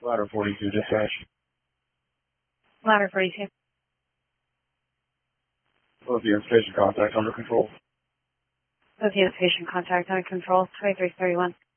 Ladder 42, dispatch. Ladder 42. Lithium station contact under control. Lithium station contact under control, 2331.